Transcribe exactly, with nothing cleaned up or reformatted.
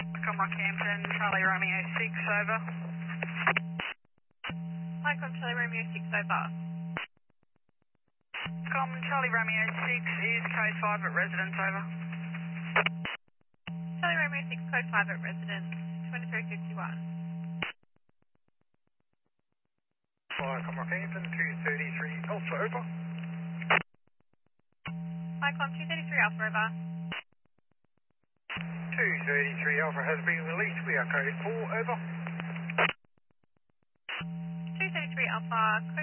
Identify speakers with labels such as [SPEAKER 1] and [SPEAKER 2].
[SPEAKER 1] Come on, Campton, Charlie Romeo six, over.
[SPEAKER 2] Hi, com Charlie Romeo six, over.
[SPEAKER 1] Com Charlie Romeo six is code five at residence, over.
[SPEAKER 2] Charlie Romeo six, code five at residence, twenty-three fifty-one.
[SPEAKER 3] Hi, com Rockhampton, two thirty-three Alpha, over.
[SPEAKER 2] Hi, com two thirty-three Alpha, over.
[SPEAKER 3] two thirty-three Alpha has been released. We are code four, over.
[SPEAKER 2] two thirty-three Alpha, code